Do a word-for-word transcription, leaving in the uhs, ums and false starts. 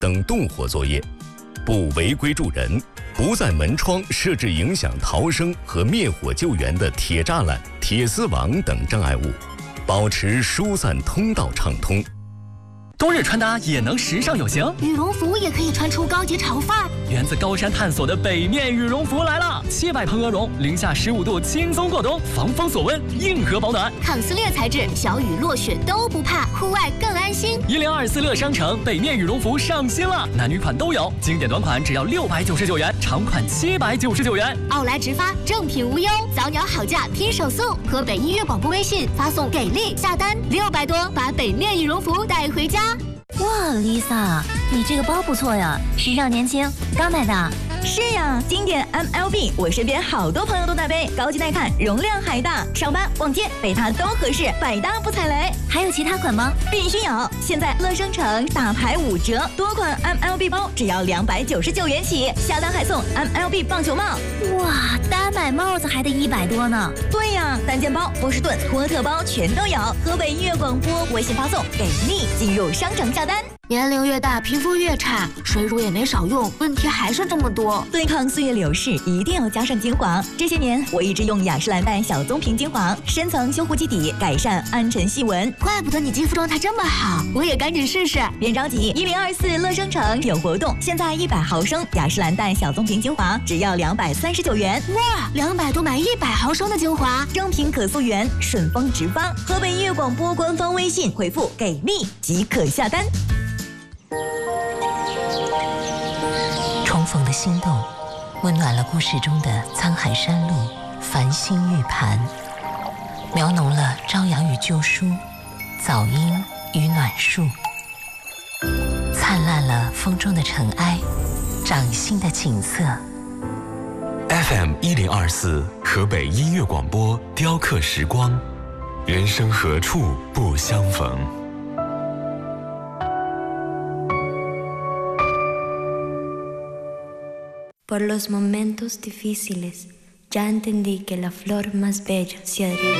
等动火作业，不违规助人，不在门窗设置影响逃生和灭火救援的铁栅栏、铁丝网等障碍物，保持疏散通道畅通。 冬日穿搭也能时尚有型， 羽绒服也可以穿出高级潮范儿。 源自高山探索的北面羽绒服来了，七百蓬鹅绒，零下十五度轻松过冬，防风锁温，硬核保暖， 抗撕裂材质，小雨落雪都不怕，户外更安心。 一零二四乐商城北面羽绒服上新了，男女款都有，经典短款只要六百九十九元，长款七百九十九元。 奥莱直发，正品无忧，早鸟好价拼手速。河北音乐广播微信发送给力下单六百多，把北面羽绒服带回家。 哇 ，Lisa， 你这个包不错呀，时尚年轻，刚买的。 是呀，经典 M L B， 我身边好多朋友都在背，高级耐看，容量还大，上班逛街背它都合适，百搭不踩雷。 还有其他款吗？ 必须有！现在乐商城大牌五折，多款 M L B 包只要两百九十九元起，下单还送 M L B 棒球帽。 哇，单买帽子还得一百多呢。 对呀，单肩包、波士顿、托特包全都有。河北音乐广播微信发送给力，进入商城下单。 年龄越大，皮肤越差，水乳也没少用，问题还是这么多。 对抗岁月流逝，一定要加上精华。这些年，我一直用雅诗兰黛小棕瓶精华，深层修护基底，改善暗沉细纹。 怪不得你肌肤状态这么好，我也赶紧试试。 别着急，一零二四乐商城有活动，现在一百毫升雅诗兰黛小棕瓶精华只要两百三十九元。 哇，两百多买一百毫升的精华， 正品可溯源，顺丰直发。河北音乐广播官方微信回复给力即可下单。 重逢的心动，温暖了故事中的沧海山路、繁星玉盘，描浓了朝阳与旧书、早莺与暖树，灿烂了风中的尘埃、掌心的景色。 F M 一零二四河北音乐广播，雕刻时光，人生何处不相逢。 Por los momentos difíciles, ya entendí que la flor más bella se adhiere.